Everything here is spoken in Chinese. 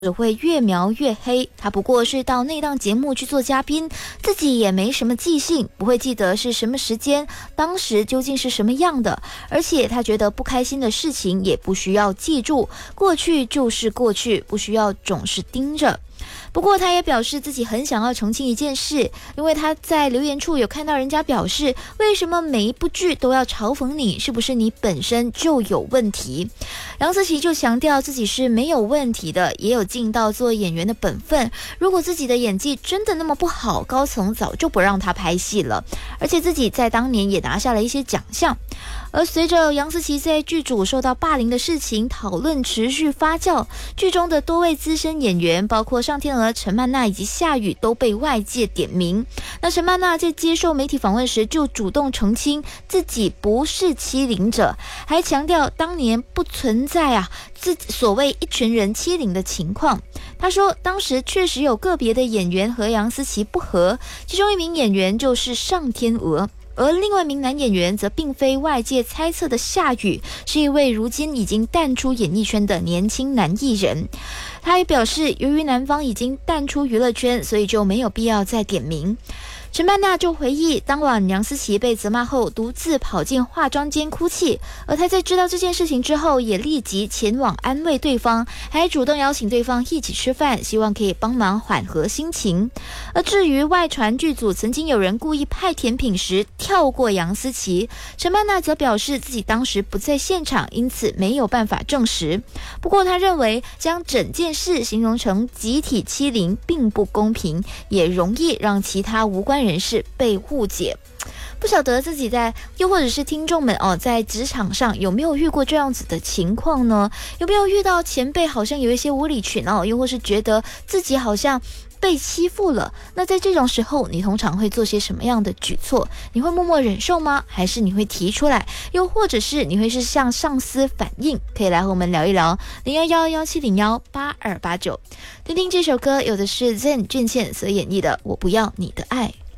只会越描越黑。他不过是到那档节目去做嘉宾，自己也没什么记性，不会记得是什么时间，当时究竟是什么样的。而且他觉得不开心的事情也不需要记住，过去就是过去，不需要总是盯着。不过他也表示自己很想要澄清一件事，因为他在留言处有看到人家表示，为什么每一部剧都要嘲讽你，是不是你本身就有问题？杨思琦就强调自己是没有问题的，也有尽到做演员的本分。如果自己的演技真的那么不好，高层早就不让他拍戏了，而且自己在当年也拿下了一些奖项。而随着杨思琦在剧组受到霸凌的事情讨论持续发酵，剧中的多位资深演员，包括上天鹅、陈曼娜以及夏雨都被外界点名。那陈曼娜在接受媒体访问时就主动澄清自己不是欺凌者，还强调当年不存在自己所谓一群人欺凌的情况。他说当时确实有个别的演员和杨思琦不合，其中一名演员就是上天鹅，而另外一名男演员则并非外界猜测的夏雨，是一位如今已经淡出演艺圈的年轻男艺人。他也表示，由于男方已经淡出娱乐圈，所以就没有必要再点名。陈曼娜就回忆，当晚杨思琦被责骂后独自跑进化妆间哭泣，而她在知道这件事情之后也立即前往安慰对方，还主动邀请对方一起吃饭，希望可以帮忙缓和心情。而至于外传剧组曾经有人故意派甜品时跳过杨思琦，陈曼娜则表示自己当时不在现场，因此没有办法证实。不过她认为将整件事形容成集体欺凌并不公平，也容易让其他无关人士被误解。不晓得自己又或者是听众们在职场上有没有遇过这样子的情况呢？有没有遇到前辈好像有一些无理取闹，又或是觉得自己好像被欺负了？那在这种时候，你通常会做些什么样的举措？你会默默忍受吗？还是你会提出来？又或者是你会是向上司反映？可以来和我们聊一聊，011-1701-8289。听听这首歌，有的是 Zen 俊宪所演绎的《我不要你的爱》。